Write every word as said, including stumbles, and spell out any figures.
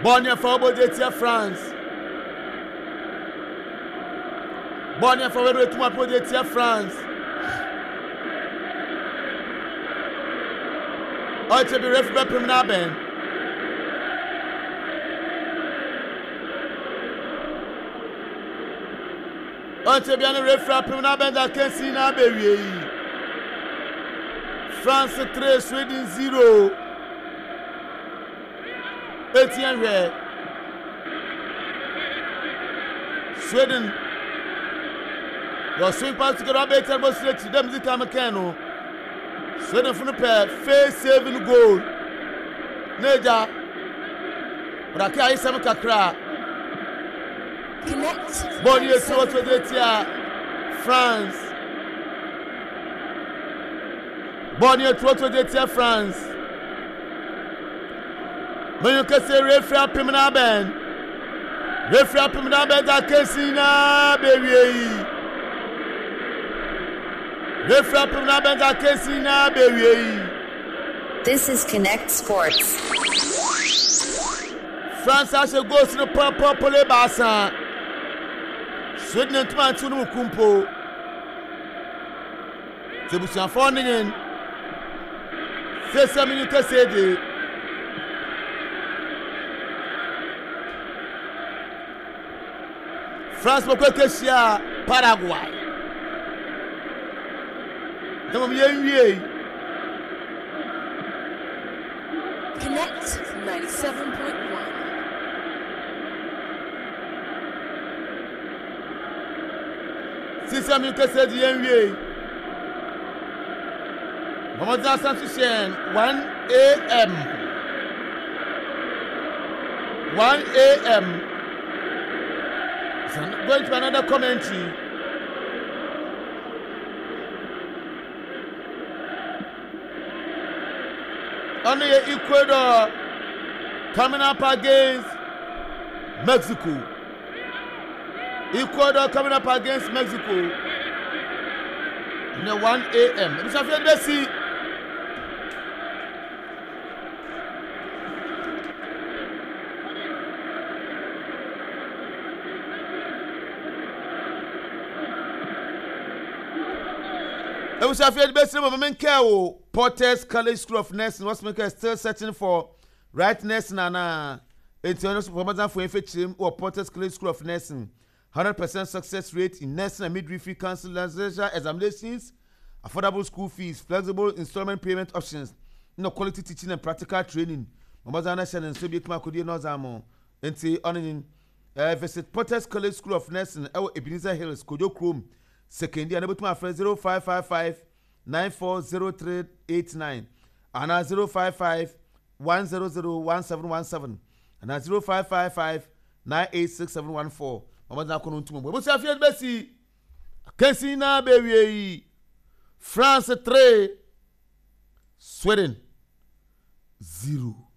Bonnie for Bodetia France. Bonnie for Bodetia France. Oh, to be referee Primnaben. Oh, to be a referee Primnaben that can see now, baby. France three, Sweden zero. Etienne Red. Sweden. Your swing pass to get up better, but straight to them, the Kamekano. Sweden from the pair, face saving goal. Neja. But I can't say Kakra. Connect. Bonnie so to the tia. France. Bonnie to the tia France. When you can say referee Pimina Ben. Referee Pimina Ben that can see na baby. Referee Pimina Ben that can see na baby. This is Connect Sports. France has to go to the purple pole basa. Sweden and Tomato no kumpo. Sebusian fonding in. Say something you can say the. France moko kesia Paraguay. Tamo yenwie. Connect ninety-seven point one. Sisa mi kese di yenwie. Mamadou Santisien one A M one A M Going to another commentary. Only Ecuador coming up against Mexico. Ecuador coming up against Mexico in the one A M Mister Messi. I was afraid the best of my care. Porter's College School of Nursing was making still searching for right nursing and uh, international for infection or Porter's College School of Nursing. one hundred percent success rate in nursing and midwifery counselor examinations, affordable school fees, flexible installment payment options, no quality teaching and practical training. Mamazana Shannon and Soviet Makudi Nozamo. And say on visit Porter's College School of Nursing, our Ebenezer Hills, Kojo Chrome. Second year, number to my friend zero five five five nine four zero three eight nine and now zero five five one zero zero one seven one seven and now zero five five five nine eight six seven one four. Mama na kono ntumo. Bo sa fiel besi. Kensina bewi. France three, Sweden zero.